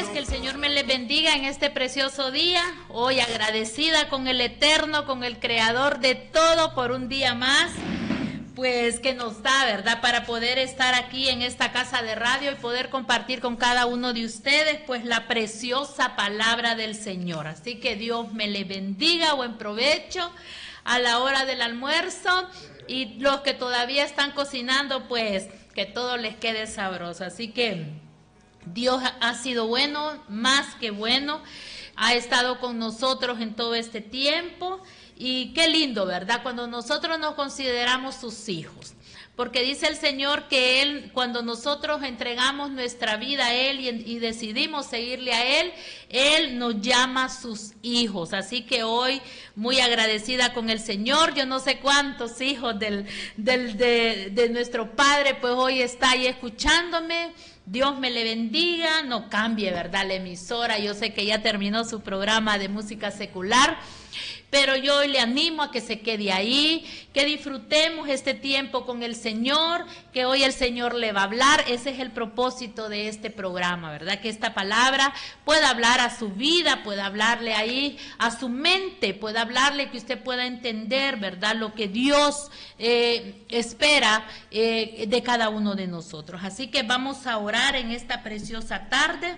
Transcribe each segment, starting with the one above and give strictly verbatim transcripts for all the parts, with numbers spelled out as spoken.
que el Señor me les bendiga en este precioso día. Hoy agradecida con el Eterno, con el Creador de todo por un día más, pues que nos da, ¿verdad? Para poder estar aquí en esta casa de radio y poder compartir con cada uno de ustedes, pues la preciosa palabra del Señor. Así que Dios me les bendiga, buen provecho a la hora del almuerzo, y los que todavía están cocinando, pues que todo les quede sabroso. Así que Dios ha sido bueno, más que bueno, ha estado con nosotros en todo este tiempo, y qué lindo, ¿verdad? Cuando nosotros nos consideramos sus hijos, porque dice el Señor que Él, cuando nosotros entregamos nuestra vida a Él y, y decidimos seguirle a Él, Él nos llama sus hijos. Así que hoy muy agradecida con el Señor. Yo no sé cuántos hijos del, del, de, de nuestro Padre pues hoy está ahí escuchándome. Dios me le bendiga, no cambie, ¿verdad? La emisora, yo sé que ya terminó su programa de música secular, pero yo hoy le animo a que se quede ahí, que disfrutemos este tiempo con el Señor, que hoy el Señor le va a hablar. Ese es el propósito de este programa, ¿verdad? Que esta palabra pueda hablar a su vida, pueda hablarle ahí a su mente, pueda hablarle, que usted pueda entender, ¿verdad? Lo que Dios eh, espera eh, de cada uno de nosotros. Así que vamos a orar en esta preciosa tarde,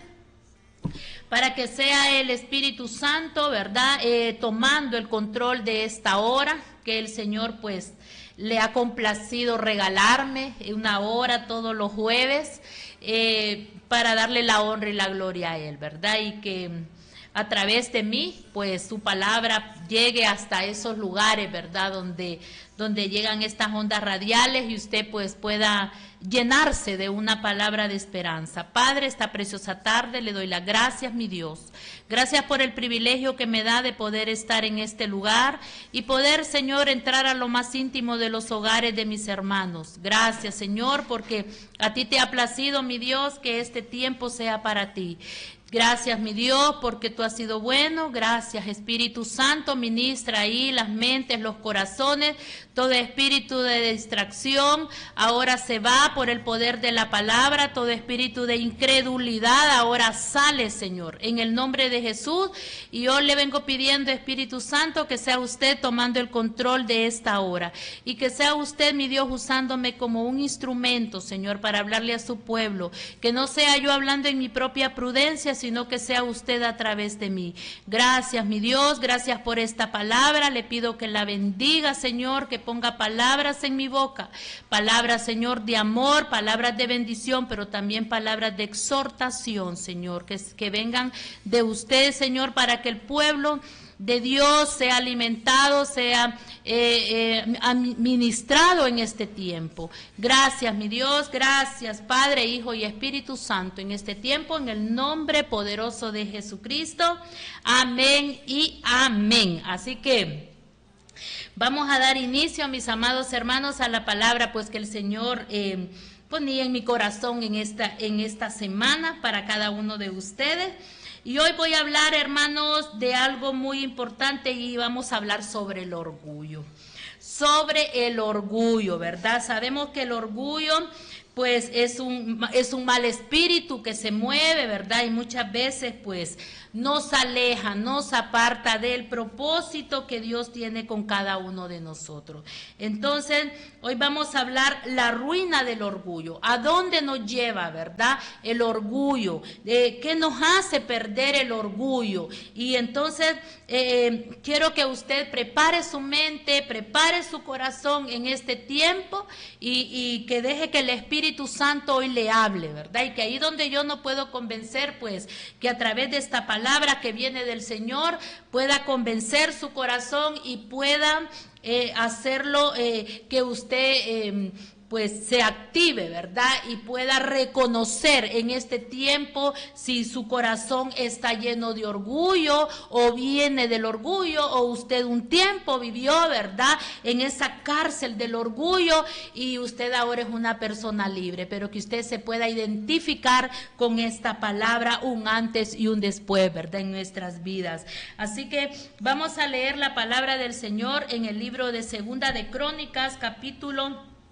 para que sea el Espíritu Santo, ¿verdad? Eh, tomando el control de esta hora, que el Señor pues le ha complacido regalarme una hora todos los jueves, eh, para darle la honra y la gloria a Él, ¿verdad? Y que a través de mí, pues su palabra llegue hasta esos lugares, ¿verdad? Donde, donde llegan estas ondas radiales, y usted pues pueda llenarse de una palabra de esperanza. Padre, esta preciosa tarde le doy las gracias, mi Dios. Gracias por el privilegio que me da de poder estar en este lugar y poder, Señor, entrar a lo más íntimo de los hogares de mis hermanos. Gracias, Señor, porque a ti te ha placido, mi Dios, que este tiempo sea para ti. Gracias, mi Dios, porque tú has sido bueno. Gracias, Espíritu Santo, ministra ahí las mentes, los corazones. Todo espíritu de distracción ahora se va por el poder de la palabra. Todo espíritu de incredulidad ahora sale, Señor, en el nombre de Jesús. Y yo le vengo pidiendo, Espíritu Santo, que sea usted tomando el control de esta hora, y que sea usted, mi Dios, usándome como un instrumento, Señor, para hablarle a su pueblo. Que no sea yo hablando en mi propia prudencia, sino que sea usted a través de mí. Gracias, mi Dios, gracias por esta palabra. Le pido que la bendiga, Señor, que ponga palabras en mi boca, palabras, Señor, de amor, palabras de bendición, pero también palabras de exhortación, Señor, que, que vengan de usted, Señor, para que el pueblo de Dios sea alimentado, sea eh, eh, ministrado en este tiempo. Gracias, mi Dios, gracias, Padre, Hijo y Espíritu Santo, en este tiempo, en el nombre poderoso de Jesucristo. Amén y amén. Así que vamos a dar inicio, mis amados hermanos, a la palabra pues que el Señor eh, ponía en mi corazón en esta, en esta semana para cada uno de ustedes. Y hoy voy a hablar, hermanos, de algo muy importante, y vamos a hablar sobre el orgullo. Sobre el orgullo, ¿verdad? Sabemos que el orgullo pues es un, es un mal espíritu que se mueve, ¿verdad? Y muchas veces pues nos aleja, nos aparta del propósito que Dios tiene con cada uno de nosotros. Entonces, hoy vamos a hablar la ruina del orgullo. ¿A dónde nos lleva, verdad? El orgullo. Eh, ¿Qué nos hace perder el orgullo? Y entonces, eh, quiero que usted prepare su mente, prepare su corazón en este tiempo, y, y que deje que el Espíritu Santo hoy le hable, ¿verdad? Y que ahí donde yo no puedo convencer, pues, que a través de esta palabra palabra que viene del Señor pueda convencer su corazón y pueda eh, hacerlo eh, que usted eh, pues se active, ¿verdad? Y pueda reconocer en este tiempo si su corazón está lleno de orgullo o viene del orgullo, o usted un tiempo vivió, ¿verdad?, en esa cárcel del orgullo y usted ahora es una persona libre, pero que usted se pueda identificar con esta palabra, un antes y un después, ¿verdad?, en nuestras vidas. Así que vamos a leer la palabra del Señor en el libro de Segunda de Crónicas, capítulo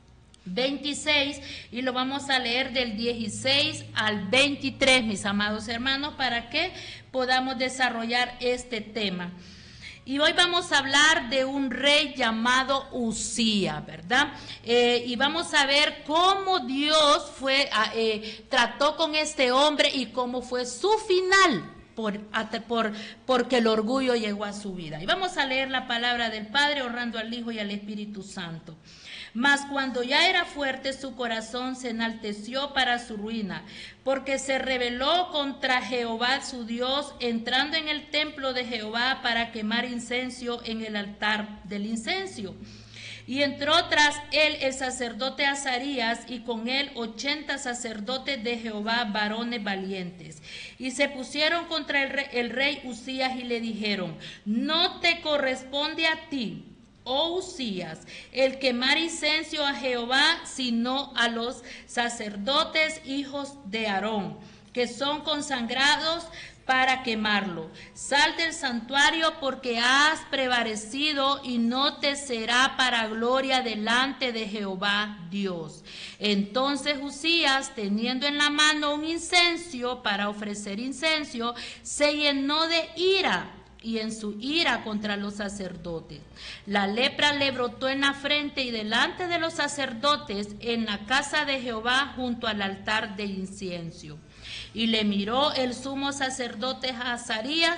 veintiséis, y lo vamos a leer del dieciséis al veintitrés, mis amados hermanos, para que podamos desarrollar este tema. Y hoy vamos a hablar de un rey llamado Uzías, ¿verdad? Eh, y vamos a ver cómo Dios fue, eh, trató con este hombre y cómo fue su final. Por, por, porque el orgullo llegó a su vida. Y vamos a leer la palabra del Padre, honrando al Hijo y al Espíritu Santo. Mas cuando ya era fuerte, su corazón se enalteció para su ruina, porque se rebeló contra Jehová su Dios, entrando en el templo de Jehová para quemar incenso en el altar del incenso. Y entró tras él el sacerdote Azarías, y con él ochenta sacerdotes de Jehová, varones valientes. Y se pusieron contra el rey, el rey Uzías, y le dijeron: no te corresponde a ti, oh Uzías, el quemar incenso a Jehová, sino a los sacerdotes hijos de Aarón, que son consagrados para quemarlo. Sal del santuario, porque has prevalecido, y no te será para gloria delante de Jehová Dios. Entonces Uzías, teniendo en la mano un incenso para ofrecer incenso, se llenó de ira, y en su ira contra los sacerdotes, la lepra le brotó en la frente, y delante de los sacerdotes en la casa de Jehová, junto al altar de incienso. Y le miró el sumo sacerdote Azarías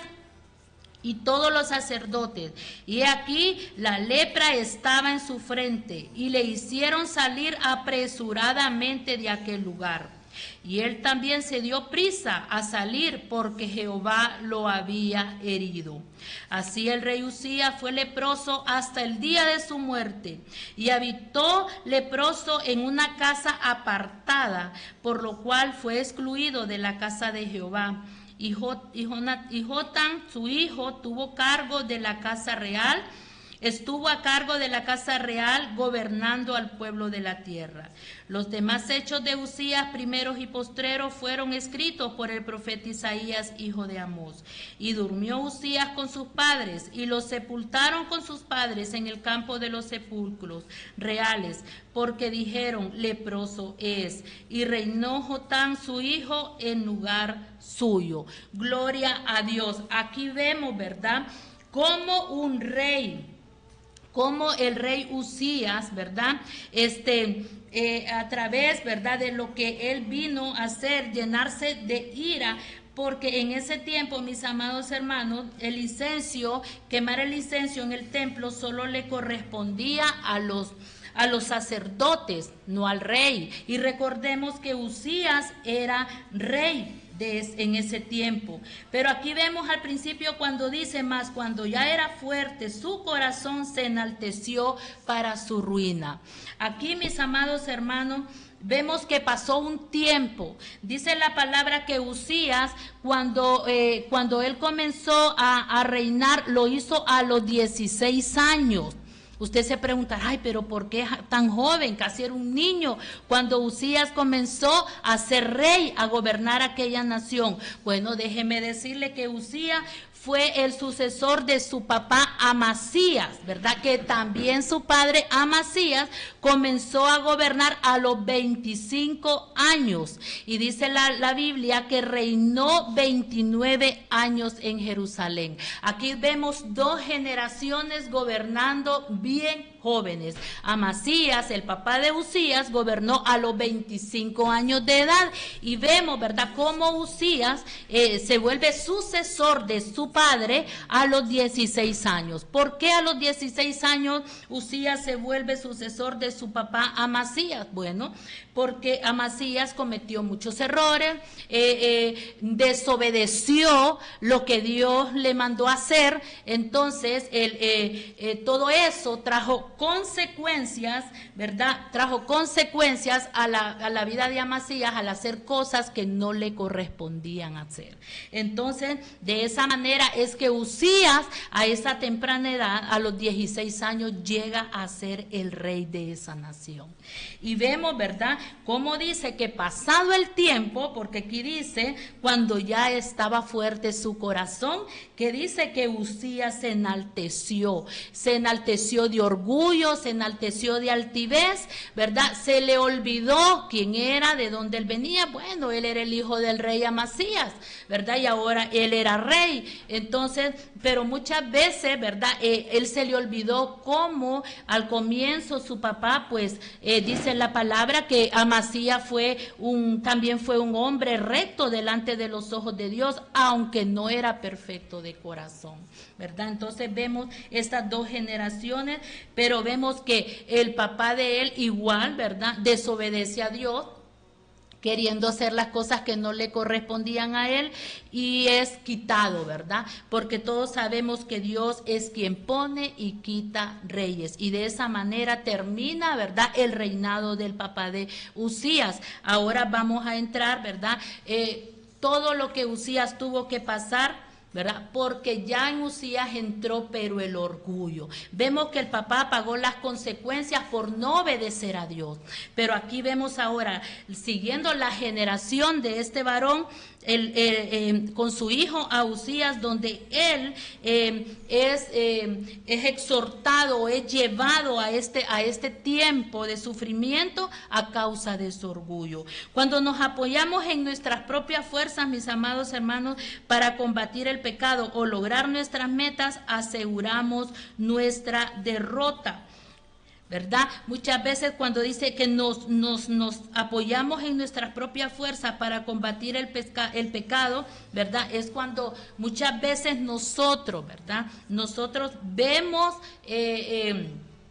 y todos los sacerdotes, y aquí la lepra estaba en su frente, y le hicieron salir apresuradamente de aquel lugar. Y él también se dio prisa a salir, porque Jehová lo había herido. Así el rey Uzías fue leproso hasta el día de su muerte, y habitó leproso en una casa apartada, por lo cual fue excluido de la casa de Jehová. Y Jotam, su hijo, tuvo cargo de la casa real. Estuvo a cargo de la casa real, gobernando al pueblo de la tierra. Los demás hechos de Uzías, primeros y postreros, fueron escritos por el profeta Isaías, hijo de Amós. Y durmió Uzías con sus padres, y los sepultaron con sus padres en el campo de los sepulcros reales, porque dijeron: leproso es. Y reinó Jotam, su hijo, en lugar suyo. Gloria a Dios. Aquí vemos, ¿verdad?, como un rey, como el rey Uzías, ¿verdad?, este, eh, a través, ¿verdad?, de lo que él vino a hacer, llenarse de ira, porque en ese tiempo, mis amados hermanos, el incenso, quemar el incenso en el templo solo le correspondía a los a los sacerdotes, no al rey. Y recordemos que Uzías era rey en ese tiempo. Pero aquí vemos al principio cuando dice: más cuando ya era fuerte, su corazón se enalteció para su ruina. Aquí, mis amados hermanos, vemos que pasó un tiempo. Dice la palabra que Uzías, cuando, eh, cuando él comenzó a, a reinar, lo hizo a los dieciséis años. Usted se preguntará: ay, pero ¿por qué tan joven? Casi era un niño cuando Uzías comenzó a ser rey, a gobernar aquella nación. Bueno, déjeme decirle que Uzías fue el sucesor de su papá Amasías, ¿verdad? Que también su padre Amasías comenzó a gobernar a los veinticinco años. Y dice la, la Biblia que reinó veintinueve años en Jerusalén. Aquí vemos dos generaciones gobernando bien jóvenes. Amasías, el papá de Uzías, gobernó a los veinticinco años de edad. Y vemos, ¿verdad?, cómo Uzías eh, se vuelve sucesor de su padre a los dieciséis años. ¿Por qué a los dieciséis años Uzías se vuelve sucesor de su papá Amasías? Bueno, porque Amasías cometió muchos errores, eh, eh, desobedeció lo que Dios le mandó hacer. Entonces, el, eh, eh, todo eso trajo consecuencias, ¿verdad? Trajo consecuencias a la, a la vida de Amasías al hacer cosas que no le correspondían hacer. Entonces, de esa manera es que Uzías, a esa temprana edad, a los dieciséis años, llega a ser el rey de esa nación. Y vemos, ¿verdad?, cómo dice que pasado el tiempo, porque aquí dice, cuando ya estaba fuerte su corazón, que dice que Uzías se enalteció, se enalteció de orgullo, orgullo, se enalteció de altivez, ¿verdad? Se le olvidó quién era, de dónde él venía. Bueno, él era el hijo del rey Amasías, ¿verdad? Y ahora él era rey. Entonces, pero muchas veces, ¿verdad? Eh, él se le olvidó cómo al comienzo su papá, pues, eh, dice la palabra que Amasías fue un, también fue un hombre recto delante de los ojos de Dios, aunque no era perfecto de corazón, ¿verdad? Entonces vemos estas dos generaciones, pero vemos que el papá de él igual, ¿verdad? Desobedece a Dios, queriendo hacer las cosas que no le correspondían a él, y es quitado, ¿verdad? Porque todos sabemos que Dios es quien pone y quita reyes, y de esa manera termina, ¿verdad?, el reinado del papá de Usías. Ahora vamos a entrar, ¿verdad?, eh, todo lo que Usías tuvo que pasar, ¿verdad? Porque ya en Usías entró, pero el orgullo. Vemos que el papá pagó las consecuencias por no obedecer a Dios. Pero aquí vemos ahora, siguiendo la generación de este varón, el, eh, eh, con su hijo a Usías, donde él eh, es, eh, es exhortado, es llevado a este, a este tiempo de sufrimiento a causa de su orgullo. Cuando nos apoyamos en nuestras propias fuerzas, mis amados hermanos, para combatir el pecado o lograr nuestras metas, aseguramos nuestra derrota, ¿verdad? Muchas veces cuando dice que nos, nos, nos apoyamos en nuestras propias fuerzas para combatir el, pesca, el pecado, ¿verdad? Es cuando muchas veces nosotros, ¿verdad? Nosotros vemos eh, eh,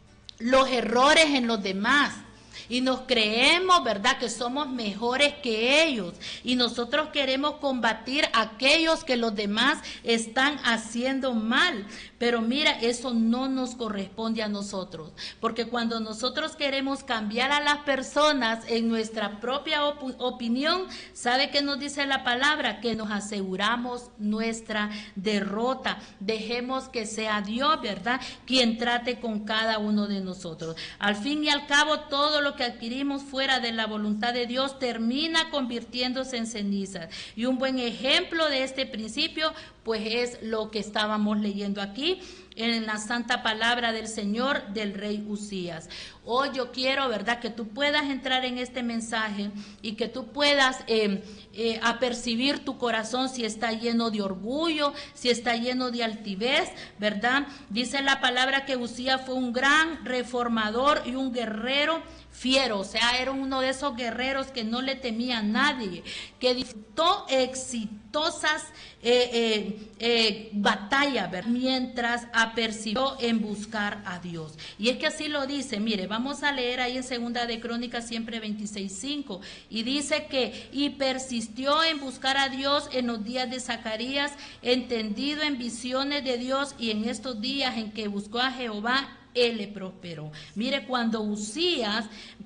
los errores en los demás, y nos creemos, ¿verdad?, que somos mejores que ellos, y nosotros queremos combatir a aquellos que los demás están haciendo mal. Pero mira, eso no nos corresponde a nosotros, porque cuando nosotros queremos cambiar a las personas en nuestra propia op- opinión, ¿sabe qué nos dice la palabra? Que nos aseguramos nuestra derrota. Dejemos que sea Dios, ¿verdad?, quien trate con cada uno de nosotros. Al fin y al cabo, todo lo que adquirimos fuera de la voluntad de Dios termina convirtiéndose en cenizas. Y un buen ejemplo de este principio, pues, es lo que estábamos leyendo aquí en la santa palabra del Señor, del rey Usías. Hoy yo quiero, ¿verdad?, que tú puedas entrar en este mensaje y que tú puedas eh, eh, apercibir tu corazón si está lleno de orgullo, si está lleno de altivez, ¿verdad? Dice la palabra que Usías fue un gran reformador y un guerrero fiero, o sea, era uno de esos guerreros que no le temía a nadie, que disfrutó exitosas eh, eh, eh, batallas, ¿verdad?, mientras apercibió en buscar a Dios. Y es que así lo dice, mire, vamos a leer ahí en Segunda de Crónicas siempre veintiséis cinco, y dice que, y persistió en buscar a Dios en los días de Zacarías, entendido en visiones de Dios, y en estos días en que buscó a Jehová, él le prosperó. Mire, cuando Usías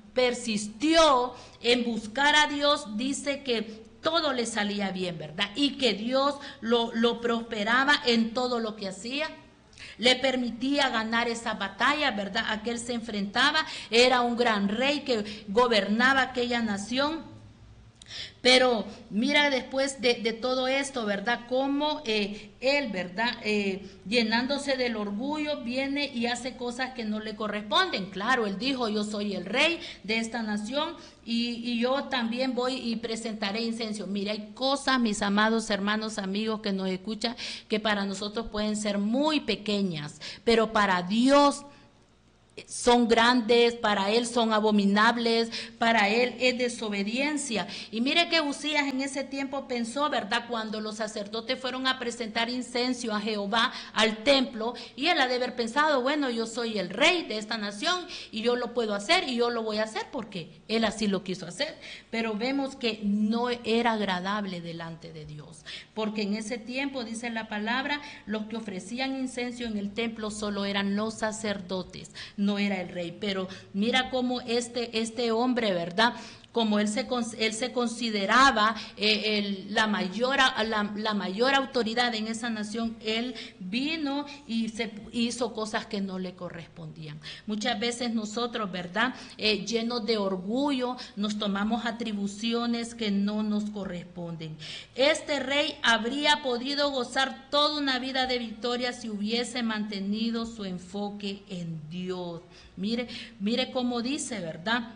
persistió en buscar a Dios, dice que todo le salía bien, ¿verdad? Y que Dios lo, lo prosperaba en todo lo que hacía. Le permitía ganar esa batalla, ¿verdad?, a que él se enfrentaba. Era un gran rey que gobernaba aquella nación. Pero mira, después de, de todo esto, ¿verdad?, cómo eh, él, ¿verdad?, eh, llenándose del orgullo, viene y hace cosas que no le corresponden. Claro, él dijo, yo soy el rey de esta nación y, y yo también voy y presentaré incenso. Mira, hay cosas, mis amados hermanos, amigos que nos escuchan, que para nosotros pueden ser muy pequeñas, pero para Dios son grandes, para él son abominables, para él es desobediencia. Y mire que Usías en ese tiempo pensó, ¿verdad?, cuando los sacerdotes fueron a presentar incenso a Jehová al templo, y él ha de haber pensado, bueno, yo soy el rey de esta nación y yo lo puedo hacer y yo lo voy a hacer porque él así lo quiso hacer. Pero vemos que no era agradable delante de Dios, porque en ese tiempo, dice la palabra, los que ofrecían incenso en el templo solo eran los sacerdotes, no era el rey. Pero mira cómo este, este hombre, ¿verdad?, como él se, él se consideraba eh, el, la, mayor, la, la mayor autoridad en esa nación, él vino y se hizo cosas que no le correspondían. Muchas veces nosotros, ¿verdad?, eh, llenos de orgullo, nos tomamos atribuciones que no nos corresponden. Este rey habría podido gozar toda una vida de victoria si hubiese mantenido su enfoque en Dios. Mire, mire cómo dice, ¿verdad?,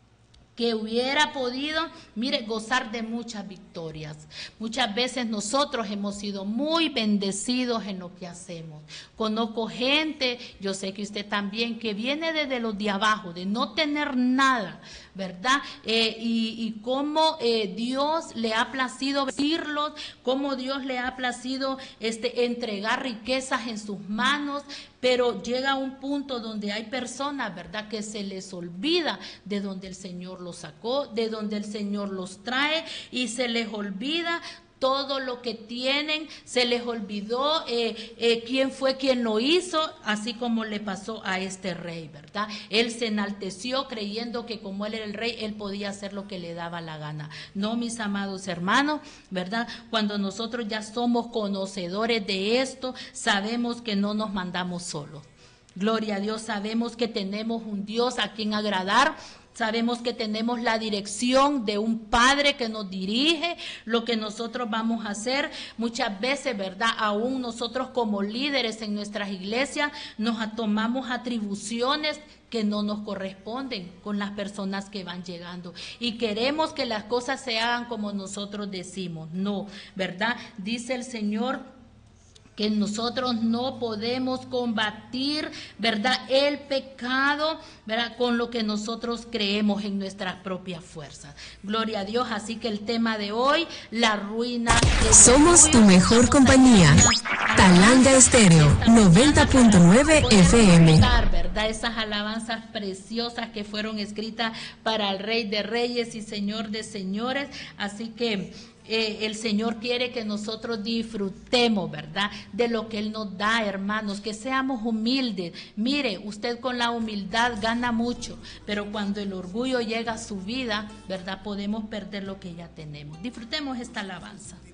que hubiera podido, mire, gozar de muchas victorias. Muchas veces nosotros hemos sido muy bendecidos en lo que hacemos. Conozco gente, yo sé que usted también, que viene desde los de abajo, de no tener nada, ¿verdad? Eh, y, y cómo eh, Dios le ha placido bendecirlos, cómo Dios le ha placido este, entregar riquezas en sus manos, pero llega un punto donde hay personas, ¿verdad?, que se les olvida de donde el Señor los sacó, de donde el Señor los trae, y se les olvida todo lo que tienen, se les olvidó eh, eh, quién fue quien lo hizo, así como le pasó a este rey, ¿verdad? Él se enalteció creyendo que como él era el rey, él podía hacer lo que le daba la gana. No, mis amados hermanos, ¿verdad? Cuando nosotros ya somos conocedores de esto, sabemos que no nos mandamos solos. Gloria a Dios, sabemos que tenemos un Dios a quien agradar. Sabemos que tenemos la dirección de un Padre que nos dirige lo que nosotros vamos a hacer. Muchas veces, ¿verdad?, aún nosotros como líderes en nuestras iglesias nos tomamos atribuciones que no nos corresponden con las personas que van llegando. Y queremos que las cosas se hagan como nosotros decimos. No, ¿verdad? Dice el Señor que nosotros no podemos combatir, ¿verdad?, el pecado, ¿verdad?, con lo que nosotros creemos en nuestras propias fuerzas. Gloria a Dios. Así que el tema de hoy, la ruina. Somos tu mejor compañía. Talanga Estéreo, noventa punto nueve F M. ¿Verdad? Esas alabanzas preciosas que fueron escritas para el Rey de Reyes y Señor de Señores. Así que Eh, el Señor quiere que nosotros disfrutemos, ¿verdad?, de lo que Él nos da, hermanos, que seamos humildes. Mire, usted con la humildad gana mucho, pero cuando el orgullo llega a su vida, ¿verdad?, podemos perder lo que ya tenemos. Disfrutemos esta alabanza.